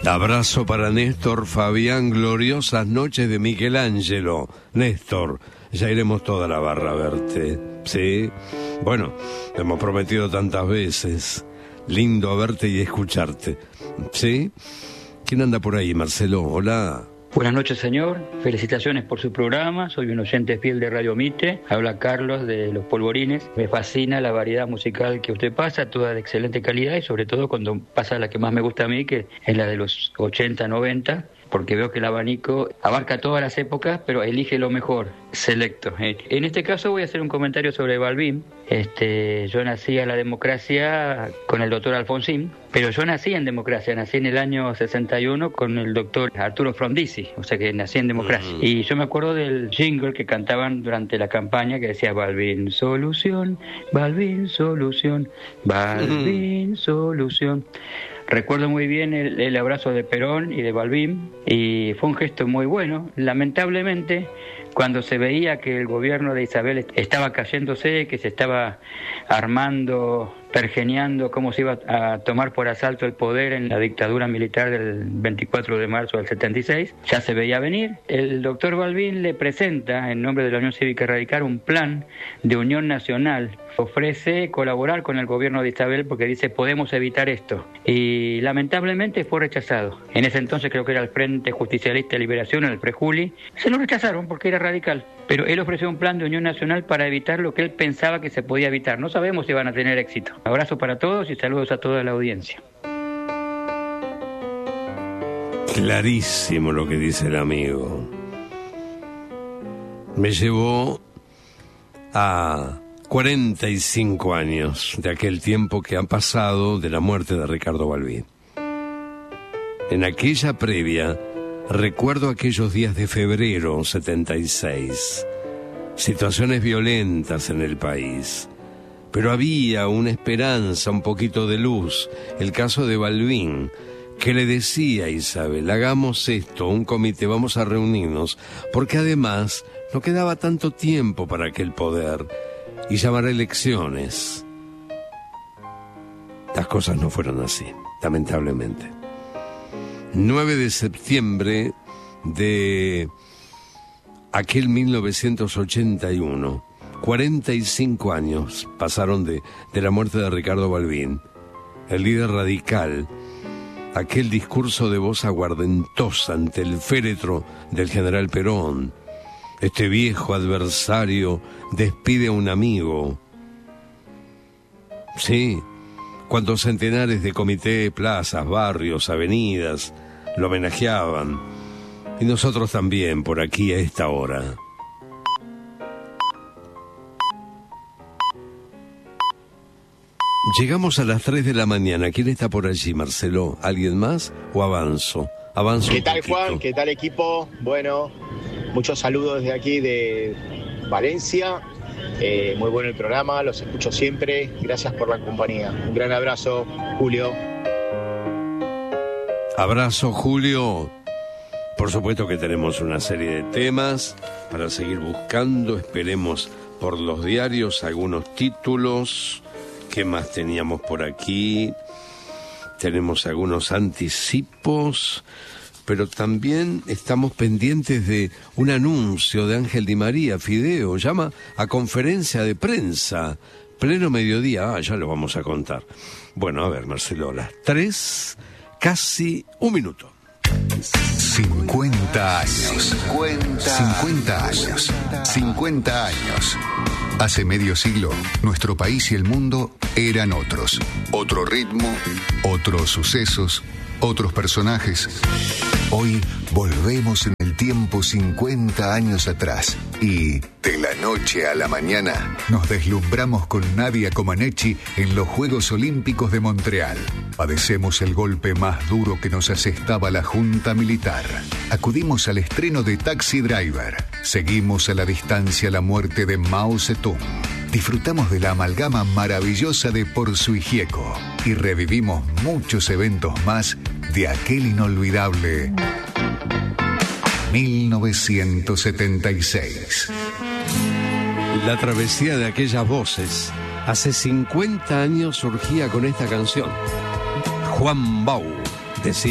Abrazo para Néstor Fabián, gloriosas noches de Michelangelo. Néstor, ya iremos toda la barra a verte, ¿sí? Bueno, hemos prometido tantas veces. Lindo verte y escucharte, ¿sí? ¿Quién anda por ahí, Marcelo? Hola. Buenas noches, señor. Felicitaciones por su programa. Soy un oyente fiel de Radio Mite. Habla Carlos de Los Polvorines. Me fascina la variedad musical que usted pasa, toda de excelente calidad y sobre todo cuando pasa la que más me gusta a mí, que es la de los 80, 90, porque veo que el abanico abarca todas las épocas, pero elige lo mejor, selecto. En este caso voy a hacer un comentario sobre Balbín. Yo nací a la democracia con el doctor Alfonsín, pero yo nací en democracia, nací en el año 61 con el doctor Arturo Frondizi, o sea que nací en democracia. Y yo me acuerdo del jingle que cantaban durante la campaña que decía Balbín solución, Balbín solución, Balbín solución. Recuerdo muy bien el abrazo de Perón y de Balbín y fue un gesto muy bueno. Lamentablemente, cuando se veía que el gobierno de Isabel estaba cayéndose, que se estaba armando, pergeñando cómo se iba a tomar por asalto el poder en la dictadura militar del 24 de marzo del 76, ya se veía venir. El doctor Balbín le presenta, en nombre de la Unión Cívica Radical, un plan de unión nacional. Ofrece colaborar con el gobierno de Isabel porque dice, podemos evitar esto. Y lamentablemente fue rechazado. En ese entonces creo que era el Frente Justicialista de Liberación, el Frejuli. Se lo rechazaron porque era radical. Pero él ofreció un plan de unión nacional para evitar lo que él pensaba que se podía evitar. No sabemos si van a tener éxito. Abrazo para todos y saludos a toda la audiencia. Clarísimo lo que dice el amigo. Me llevó a 45 años de aquel tiempo que han pasado de la muerte de Ricardo Balbín. En aquella previa, recuerdo aquellos días de febrero 76, situaciones violentas en el país, pero había una esperanza, un poquito de luz. El caso de Balbín, que le decía a Isabel, hagamos esto, un comité, vamos a reunirnos, porque además no quedaba tanto tiempo para aquel poder y llamar a elecciones. Las cosas no fueron así, lamentablemente. 9 de septiembre de aquel 1981, 45 años pasaron de la muerte de Ricardo Balbín, el líder radical. Aquel discurso de voz aguardentosa ante el féretro del general Perón. Este viejo adversario despide a un amigo. Sí, cuando centenares de comités, plazas, barrios, avenidas lo homenajeaban. Y nosotros también, por aquí a esta hora. Llegamos a las 3 de la mañana. ¿Quién está por allí, Marcelo? ¿Alguien más o avanzo? Avanzo. ¿Qué tal, Juan? ¿Qué tal, equipo? Bueno, muchos saludos desde aquí de Valencia. Muy bueno el programa, los escucho siempre. Gracias por la compañía. Un gran abrazo, Julio. Abrazo, Julio. Por supuesto que tenemos una serie de temas para seguir buscando. Esperemos por los diarios algunos títulos. ¿Qué más teníamos por aquí? Tenemos algunos anticipos, pero también estamos pendientes de un anuncio de Ángel Di María. Fideo llama a conferencia de prensa, pleno mediodía. Ya lo vamos a contar. Bueno, a ver, Marcelo, las 3, casi un minuto. 50 años. 50 años. 50 años. Hace medio siglo, nuestro país y el mundo eran otros. Otro ritmo, otros sucesos, otros personajes. Hoy volvemos en el tiempo 50 años atrás y, de la noche a la mañana, nos deslumbramos con Nadia Comaneci en los Juegos Olímpicos de Montreal. Padecemos el golpe más duro que nos asestaba la Junta Militar. Acudimos al estreno de Taxi Driver. Seguimos a la distancia la muerte de Mao Zedong. Disfrutamos de la amalgama maravillosa de Porzu y Gieco y revivimos muchos eventos más de aquel inolvidable 1976. La travesía de aquellas voces hace 50 años surgía con esta canción. Juan Bau decía